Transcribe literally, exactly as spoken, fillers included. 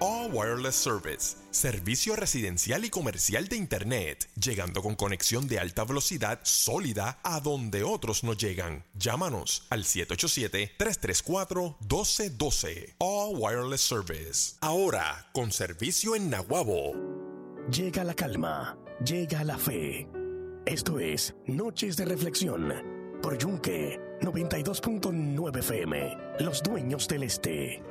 All Wireless Service, servicio residencial y comercial de Internet, llegando con conexión de alta velocidad sólida a donde otros no llegan. Llámanos al siete ocho siete, tres tres cuatro, uno dos uno dos. All Wireless Service. Ahora, con servicio en Naguabo. Llega la calma, llega la fe. Esto es Noches de Reflexión por Yunque noventa y dos punto nueve F M, Los Dueños del Este.